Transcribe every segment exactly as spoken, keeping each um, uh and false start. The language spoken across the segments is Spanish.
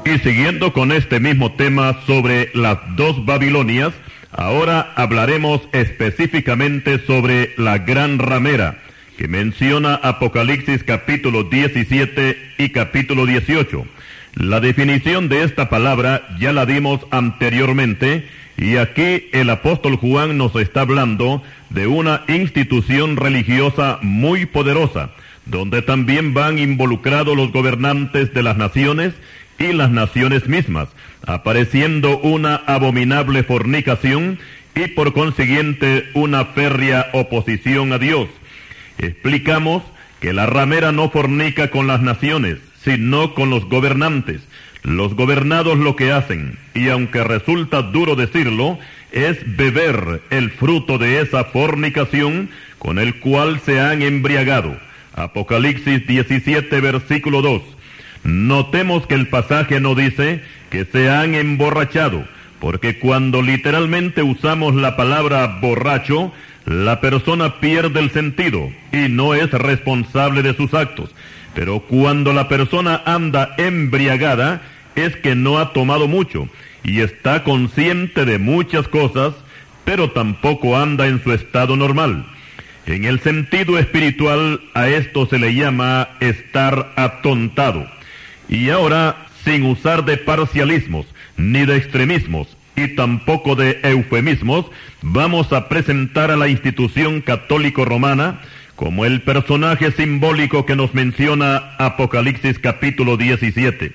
Y siguiendo con este mismo tema sobre las dos Babilonias, ahora hablaremos específicamente sobre la gran ramera, que menciona Apocalipsis capítulo diecisiete y capítulo dieciocho. La definición de esta palabra ya la dimos anteriormente, y aquí el apóstol Juan nos está hablando de una institución religiosa muy poderosa, donde también van involucrados los gobernantes de las naciones y las naciones mismas, apareciendo una abominable fornicación y por consiguiente una férrea oposición a Dios. Explicamos que la ramera no fornica con las naciones, sino con los gobernantes. Los gobernados lo que hacen, y aunque resulta duro decirlo, es beber el fruto de esa fornicación con el cual se han embriagado. Apocalipsis diecisiete, versículo dos. Notemos que el pasaje no dice que se han emborrachado, porque cuando literalmente usamos la palabra borracho, la persona pierde el sentido y no es responsable de sus actos. Pero cuando la persona anda embriagada, es que no ha tomado mucho y está consciente de muchas cosas, pero tampoco anda en su estado normal. En el sentido espiritual, a esto se le llama estar atontado. Y ahora, sin usar de parcialismos, ni de extremismos, y tampoco de eufemismos, vamos a presentar a la institución católico-romana como el personaje simbólico que nos menciona Apocalipsis capítulo diecisiete.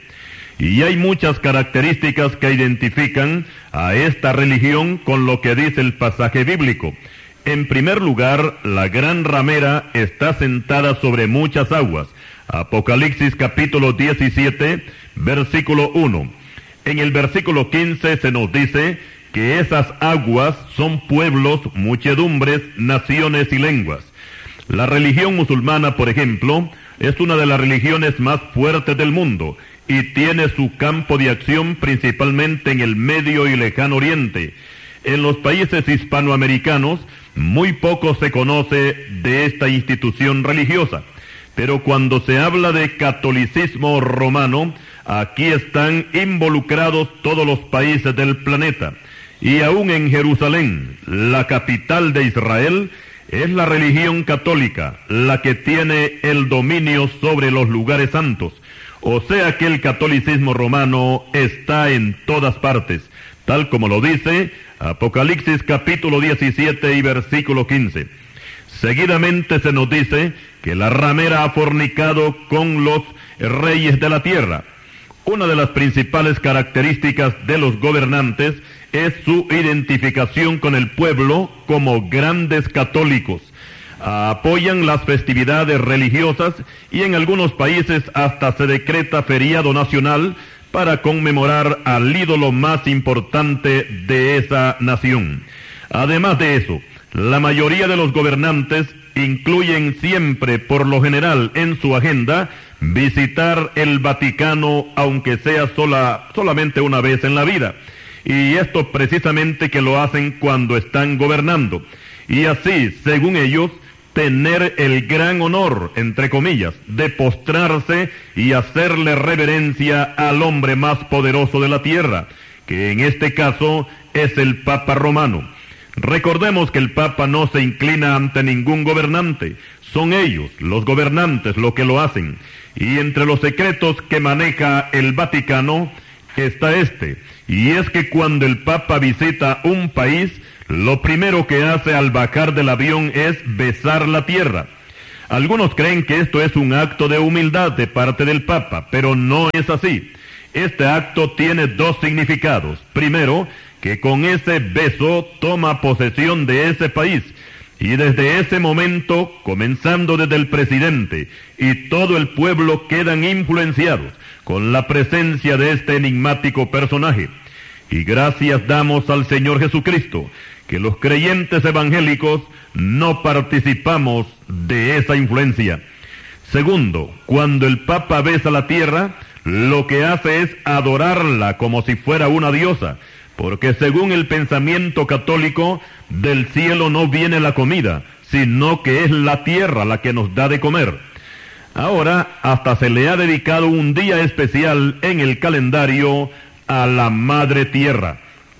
Y hay muchas características que identifican a esta religión con lo que dice el pasaje bíblico. En primer lugar, la gran ramera está sentada sobre muchas aguas. Apocalipsis capítulo diecisiete, versículo uno. En el versículo quince se nos dice que esas aguas son pueblos, muchedumbres, naciones y lenguas. La religión musulmana, por ejemplo, es una de las religiones más fuertes del mundo y tiene su campo de acción principalmente en el Medio y Lejano Oriente. En los países hispanoamericanos, muy poco se conoce de esta institución religiosa. Pero cuando se habla de catolicismo romano, aquí están involucrados todos los países del planeta. Y aún en Jerusalén, la capital de Israel, es la religión católica la que tiene el dominio sobre los lugares santos. O sea que el catolicismo romano está en todas partes, tal como lo dice Apocalipsis capítulo diecisiete y versículo quince. Seguidamente se nos dice que la ramera ha fornicado con los reyes de la tierra. Una de las principales características de los gobernantes es su identificación con el pueblo como grandes católicos. Apoyan las festividades religiosas y en algunos países hasta se decreta feriado nacional para conmemorar al ídolo más importante de esa nación. Además de eso, la mayoría de los gobernantes incluyen siempre, por lo general, en su agenda, visitar el Vaticano, aunque sea sola, solamente una vez en la vida. Y esto precisamente que lo hacen cuando están gobernando. Y así, según ellos, tener el gran honor, entre comillas, de postrarse y hacerle reverencia al hombre más poderoso de la tierra, que en este caso es el Papa Romano. Recordemos que el Papa no se inclina ante ningún gobernante, son ellos, los gobernantes, lo que lo hacen. Y entre los secretos que maneja el Vaticano está este, y es que cuando el Papa visita un país, lo primero que hace al bajar del avión es besar la tierra. Algunos creen que esto es un acto de humildad de parte del Papa, pero no es así. Este acto tiene dos significados. Primero, que con ese beso toma posesión de ese país. Y desde ese momento, comenzando desde el presidente y todo el pueblo quedan influenciados con la presencia de este enigmático personaje. Y gracias damos al Señor Jesucristo, que los creyentes evangélicos no participamos de esa influencia. Segundo, cuando el Papa besa la tierra, lo que hace es adorarla como si fuera una diosa, porque según el pensamiento católico, del cielo no viene la comida, sino que es la tierra la que nos da de comer. Ahora hasta se le ha dedicado un día especial en el calendario a la Madre Tierra.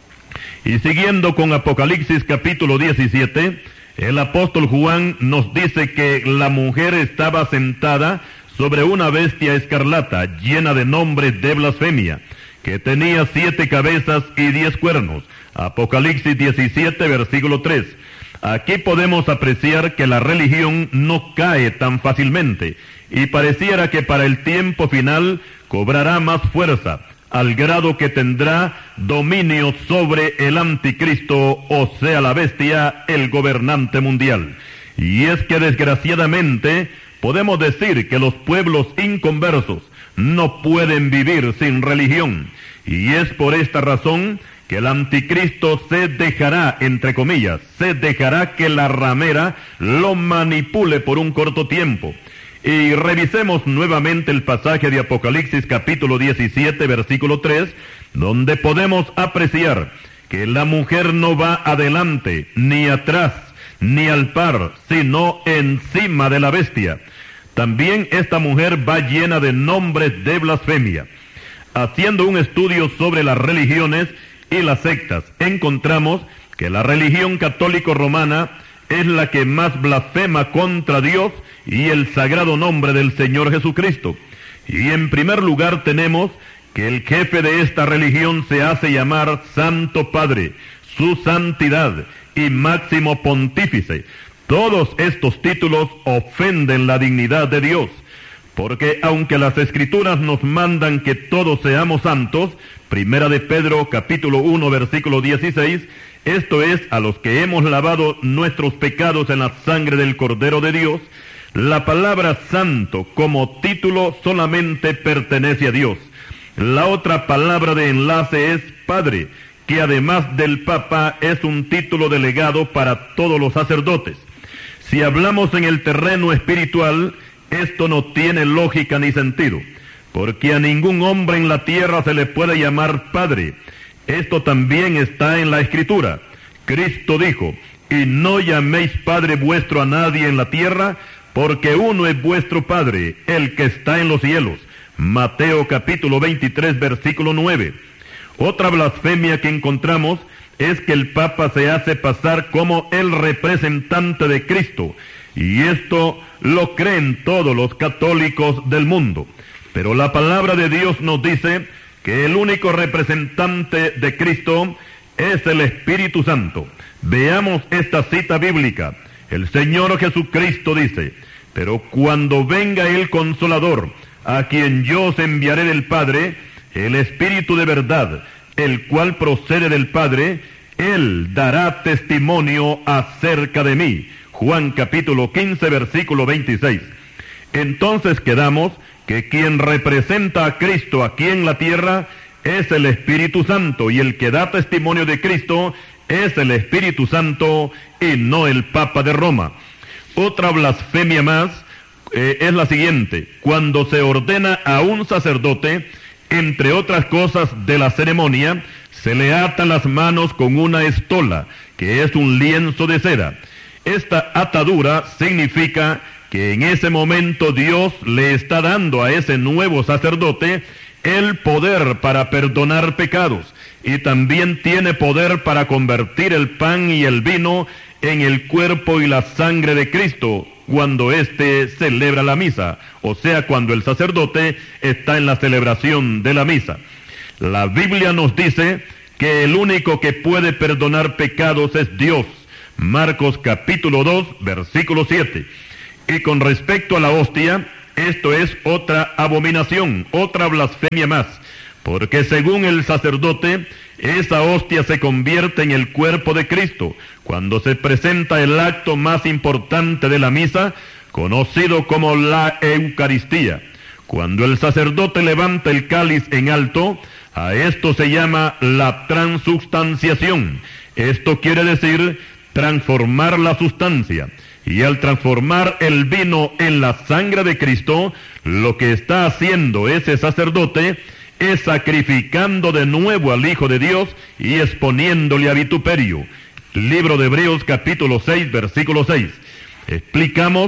Y siguiendo con Apocalipsis capítulo diecisiete, el apóstol Juan nos dice que la mujer estaba sentada sobre una bestia escarlata llena de nombres de blasfemia, que tenía siete cabezas y diez cuernos. Apocalipsis diecisiete, versículo tres. Aquí podemos apreciar que la religión no cae tan fácilmente, y pareciera que para el tiempo final cobrará más fuerza, al grado que tendrá dominio sobre el anticristo, o sea la bestia, el gobernante mundial. Y es que desgraciadamente podemos decir que los pueblos inconversos no pueden vivir sin religión, y es por esta razón que el anticristo se dejará, entre comillas, se dejará que la ramera lo manipule por un corto tiempo. Y revisemos nuevamente el pasaje de Apocalipsis capítulo diecisiete, versículo tres, donde podemos apreciar que la mujer no va adelante, ni atrás, ni al par, sino encima de la bestia. También esta mujer va llena de nombres de blasfemia. Haciendo un estudio sobre las religiones y las sectas, encontramos que la religión católico-romana es la que más blasfema contra Dios y el sagrado nombre del Señor Jesucristo. Y en primer lugar tenemos que el jefe de esta religión se hace llamar Santo Padre, su santidad y máximo pontífice. Todos estos títulos ofenden la dignidad de Dios, porque aunque las Escrituras nos mandan que todos seamos santos, Primera de Pedro capítulo uno versículo dieciséis, esto es, a los que hemos lavado nuestros pecados en la sangre del Cordero de Dios, la palabra santo como título solamente pertenece a Dios. La otra palabra de enlace es Padre, que además del Papa es un título delegado para todos los sacerdotes. Si hablamos en el terreno espiritual, esto no tiene lógica ni sentido, porque a ningún hombre en la tierra se le puede llamar Padre. Esto también está en la Escritura. Cristo dijo: y no llaméis Padre vuestro a nadie en la tierra, porque uno es vuestro Padre, el que está en los cielos. Mateo capítulo veintitrés, versículo nueve. Otra blasfemia que encontramos es que el Papa se hace pasar como el representante de Cristo, y esto lo creen todos los católicos del mundo. Pero la palabra de Dios nos dice que el único representante de Cristo es el Espíritu Santo. Veamos esta cita bíblica. El Señor Jesucristo dice: pero cuando venga el Consolador, a quien yo os enviaré del Padre, el Espíritu de verdad, el cual procede del Padre, Él dará testimonio acerca de mí. Juan capítulo quince, versículo veintiséis. Entonces quedamos que quien representa a Cristo aquí en la tierra es el Espíritu Santo, y el que da testimonio de Cristo es el Espíritu Santo y no el Papa de Roma. Otra blasfemia más eh, es la siguiente: cuando se ordena a un sacerdote, entre otras cosas de la ceremonia, se le atan las manos con una estola, que es un lienzo de cera. Esta atadura significa que en ese momento Dios le está dando a ese nuevo sacerdote el poder para perdonar pecados, y también tiene poder para convertir el pan y el vino en el cuerpo y la sangre de Cristo cuando éste celebra la misa, o sea, cuando el sacerdote está en la celebración de la misa. La Biblia nos dice que el único que puede perdonar pecados es Dios. Marcos capítulo dos, versículo siete. Y con respecto a la hostia, esto es otra abominación, otra blasfemia más, porque según el sacerdote, esa hostia se convierte en el cuerpo de Cristo cuando se presenta el acto más importante de la misa, conocido como la Eucaristía. Cuando el sacerdote levanta el cáliz en alto, a esto se llama la transubstanciación. Esto quiere decir transformar la sustancia. Y al transformar el vino en la sangre de Cristo, lo que está haciendo ese sacerdote es sacrificando de nuevo al Hijo de Dios y exponiéndole a vituperio. Libro de Hebreos capítulo seis, versículo seis. Explicamos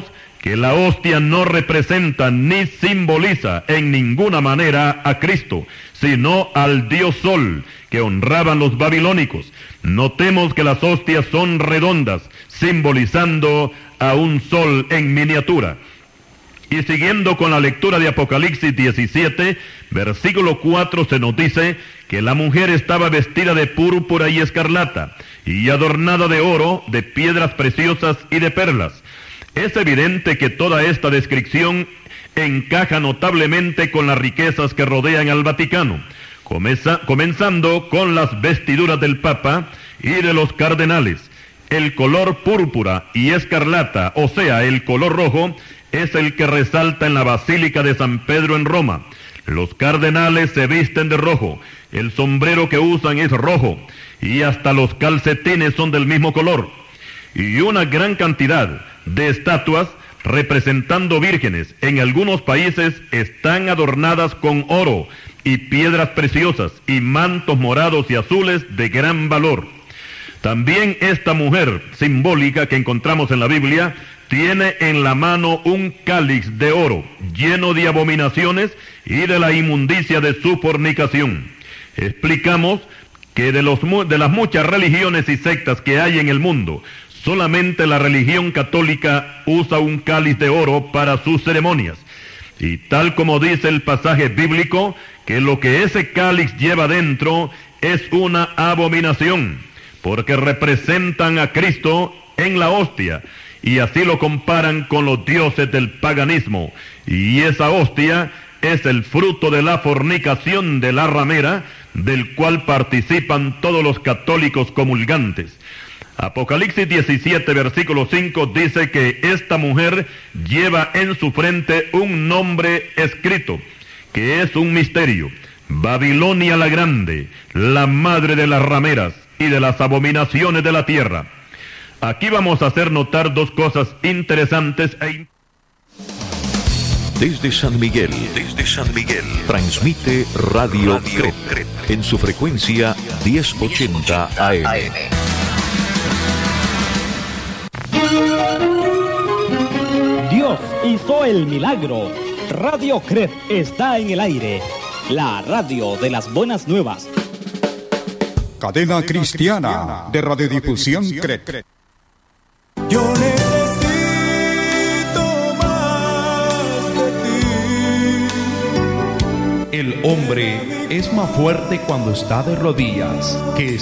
que la hostia no representa ni simboliza en ninguna manera a Cristo, sino al dios Sol, que honraban los babilónicos. Notemos que las hostias son redondas, simbolizando a un sol en miniatura. Y siguiendo con la lectura de Apocalipsis diecisiete, versículo cuatro, se nos dice que la mujer estaba vestida de púrpura y escarlata, y adornada de oro, de piedras preciosas y de perlas. Es evidente que toda esta descripción encaja notablemente con las riquezas que rodean al Vaticano, Comeza, comenzando con las vestiduras del Papa y de los cardenales. El color púrpura y escarlata, o sea, el color rojo, es el que resalta en la Basílica de San Pedro en Roma. Los cardenales se visten de rojo, el sombrero que usan es rojo, y hasta los calcetines son del mismo color. Y una gran cantidad de estatuas representando vírgenes en algunos países están adornadas con oro y piedras preciosas y mantos morados y azules de gran valor. También esta mujer simbólica que encontramos en la Biblia tiene en la mano un cáliz de oro lleno de abominaciones y de la inmundicia de su fornicación. Explicamos que de, los, de las muchas religiones y sectas que hay en el mundo, solamente la religión católica usa un cáliz de oro para sus ceremonias. Y tal como dice el pasaje bíblico, que lo que ese cáliz lleva dentro es una abominación, porque representan a Cristo en la hostia, y así lo comparan con los dioses del paganismo. Y esa hostia es el fruto de la fornicación de la ramera, del cual participan todos los católicos comulgantes. Apocalipsis diecisiete, versículo cinco, dice que esta mujer lleva en su frente un nombre escrito, que es un misterio: Babilonia la Grande, la madre de las rameras y de las abominaciones de la tierra. Aquí vamos a hacer notar dos cosas interesantes e Desde San Miguel, desde San Miguel, transmite Radio, Radio Crep, Crep en su frecuencia diez ochenta A M. Dios hizo el milagro. Radio Crep está en el aire. La radio de las buenas nuevas. Cadena cristiana de radiodifusión Crep. Yo necesito más de ti. El hombre es más fuerte cuando está de rodillas que